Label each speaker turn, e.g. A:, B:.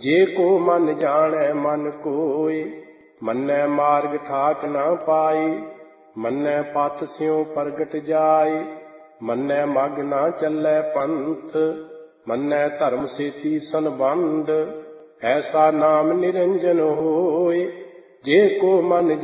A: जे को मन जाने मन कोय, मन्नै मार्ग ठाक न पाई। मन्नै पथ स्यों प्रगट जाय, मन्नै मग न चलै पंथ। मन्नै धर्म सेती संबंध, ऐसा नाम निरंजन होय। जे को मन